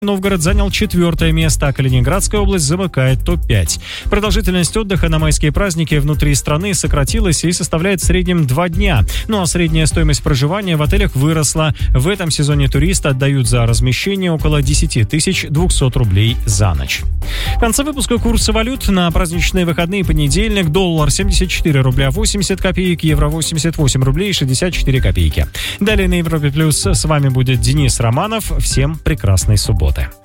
Новгород занял 4-е место, а Калининградская область замыкает топ-5. Продолжительность отдыха на майские праздники внутри страны сократилась и составляет в среднем 2 дня. Ну а средняя стоимость проживания в отелях выросла. В этом сезоне туристы отдают за размещение около 10 200 рублей за ночь. В конце выпуска курсы валют на праздничные выходные. Понедельник: доллар 74 рубля 80 копеек, евро 88 рублей 64 копейки. Далее на Европе Плюс с вами будет Денис Романов. Всем прекрасной субботы.